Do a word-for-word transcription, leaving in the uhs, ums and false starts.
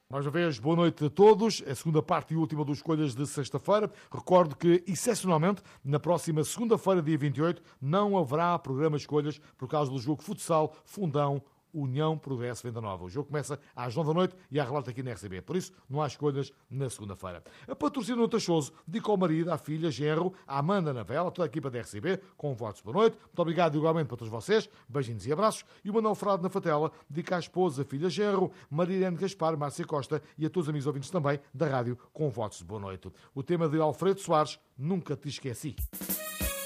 Mais uma vez, boa noite a todos. A segunda parte e última dos Escolhas de sexta-feira. Recordo que, excepcionalmente, na próxima segunda-feira, dia vinte e oito, não haverá programa Escolhas por causa do jogo futsal Fundão União Progresso Venda Nova. O jogo começa às nove da noite e há relato aqui na R C B. Por isso, não há escolhas na segunda-feira. A patrocínio no Tachoso dedica ao marido, à filha, genro, à Amanda na vela, toda a equipa da R C B, com votos boa noite. Muito obrigado igualmente para todos vocês. Beijinhos e abraços. E o Manuel Frado na Fatela dedica à esposa, filha, genro, Marilene Gaspar, Márcia Costa e a todos os amigos ouvintes também da rádio, com votos de boa noite. O tema de Alfredo Soares, Nunca Te Esqueci.